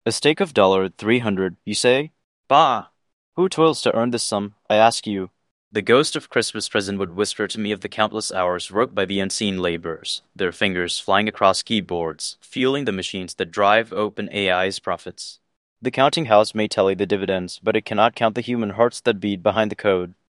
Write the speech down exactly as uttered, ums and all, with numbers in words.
A stake of dollar three hundred, you say? Bah! Who toils to earn this sum, I ask you? The ghost of Christmas present would whisper to me of the countless hours worked by the unseen laborers, their fingers flying across keyboards, fueling the machines that drive OpenAI's profits. The counting house may tally the dividends, but it cannot count the human hearts that beat behind the code.